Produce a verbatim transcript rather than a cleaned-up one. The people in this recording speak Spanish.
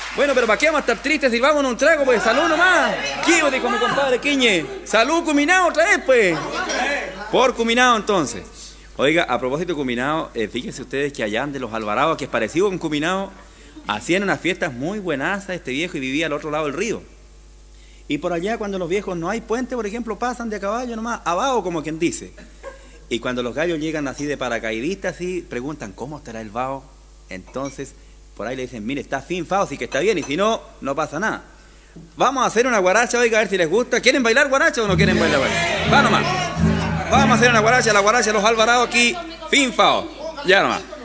Bueno, pero ¿para qué vamos a estar tristes? Sirvámonos un trago, pues. Salud nomás. ¿Qué dijo mi compadre Quiñe? Salud, Cuminao, otra vez, pues. Por Cuminao, entonces. Oiga, a propósito de Cuminao, eh, fíjense ustedes que allá de los Alvarados, que es parecido con Cuminao, hacían unas fiestas muy buenazas este viejo y vivía al otro lado del río. Y por allá, cuando los viejos no hay puente, por ejemplo, pasan de a caballo nomás, abajo, como quien dice. Y cuando los gallos llegan así de paracaidistas, así, preguntan, ¿cómo estará el vaho? Entonces, por ahí le dicen, mire, está fin, fao, sí que está bien, y si no, no pasa nada. Vamos a hacer una guaracha, oiga, a ver si les gusta. ¿Quieren bailar guaracha o no quieren bailar guaracha? Va nomás. Vamos a hacer una guaracha, la guaracha de los Alvarados aquí, fin, fao. Ya nomás.